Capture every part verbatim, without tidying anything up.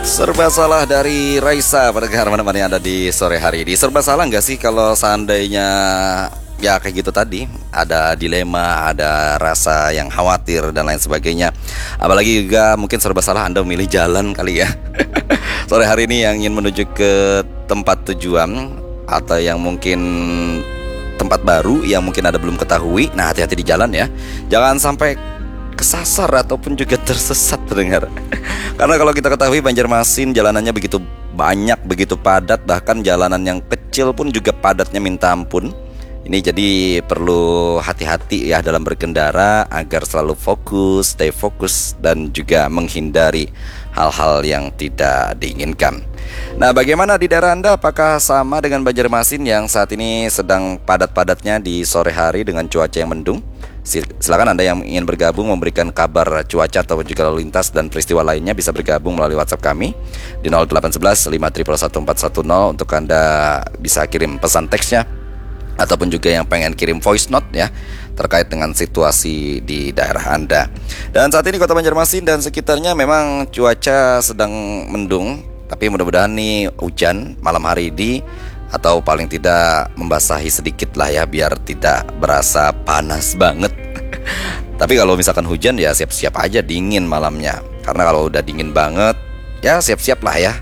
Serba salah dari Raisa pendengar menemani Anda di sore hari ini. Serba salah nggak sih kalau seandainya ya kayak gitu tadi, ada dilema, ada rasa yang khawatir dan lain sebagainya. Apalagi juga mungkin serba salah Anda memilih jalan kali ya. Sore hari ini yang ingin menuju ke tempat tujuan atau yang mungkin tempat baru yang mungkin Anda belum ketahui. Nah, hati-hati di jalan ya. Jangan sampai kesasar ataupun juga tersesat terdengar. Karena kalau kita ketahui Banjarmasin jalanannya begitu banyak, begitu padat, bahkan jalanan yang kecil pun juga padatnya minta ampun. Ini jadi perlu hati-hati ya dalam berkendara agar selalu fokus, stay fokus dan juga menghindari hal-hal yang tidak diinginkan. Nah, bagaimana di daerah Anda? Apakah sama dengan Banjarmasin yang saat ini sedang padat-padatnya di sore hari dengan cuaca yang mendung? Silakan Anda yang ingin bergabung memberikan kabar cuaca atau juga lalu lintas dan peristiwa lainnya bisa bergabung melalui WhatsApp kami di nol delapan satu satu lima nol satu empat satu nol untuk Anda bisa kirim pesan teksnya ataupun juga yang pengen kirim voice note ya terkait dengan situasi di daerah Anda. Dan saat ini Kota Banjarmasin dan sekitarnya memang cuaca sedang mendung, tapi mudah-mudahan nih hujan malam hari ini atau paling tidak membasahi sedikit lah ya biar tidak berasa panas banget. Tapi kalau misalkan hujan ya siap-siap aja dingin malamnya. Karena kalau udah dingin banget ya siap-siap lah ya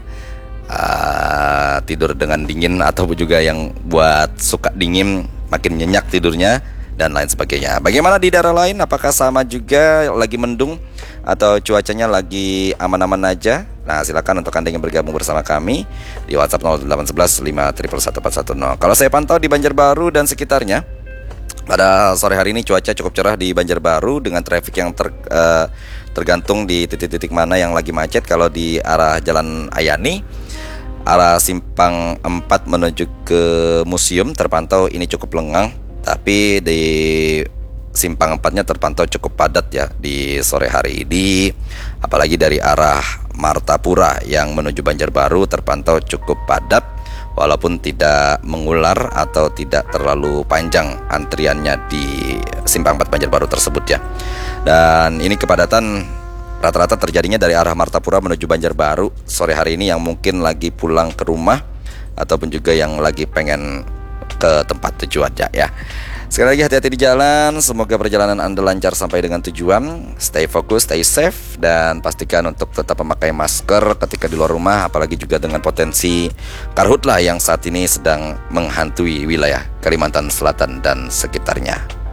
uh, tidur dengan dingin atau juga yang buat suka dingin makin nyenyak tidurnya dan lain sebagainya. Bagaimana di daerah lain? Apakah sama juga lagi mendung atau cuacanya lagi aman-aman aja? Nah, silakan untuk Anda yang bergabung bersama kami di WhatsApp nol delapan satu satu lima nol nol satu empat satu nol. Kalau saya pantau di Banjarbaru dan sekitarnya, pada sore hari ini cuaca cukup cerah di Banjarbaru dengan traffic yang ter, uh, tergantung di titik-titik mana yang lagi macet. Kalau di arah Jalan Ayani, arah Simpang empat menuju ke museum terpantau ini cukup lengang, tapi di Simpang empatnya terpantau cukup padat ya di sore hari ini. Apalagi dari arah Martapura yang menuju Banjarbaru terpantau cukup padat, walaupun tidak mengular atau tidak terlalu panjang antriannya di Simpang empat Banjarbaru tersebut ya. Dan ini kepadatan rata-rata terjadinya dari arah Martapura menuju Banjarbaru sore hari ini yang mungkin lagi pulang ke rumah ataupun juga yang lagi pengen ke tempat tujuan ya. Sekali lagi hati-hati di jalan. Semoga perjalanan Anda lancar sampai dengan tujuan. Stay fokus, stay safe, dan pastikan untuk tetap memakai masker ketika di luar rumah. Apalagi juga dengan potensi karhutlah yang saat ini sedang menghantui wilayah Kalimantan Selatan dan sekitarnya.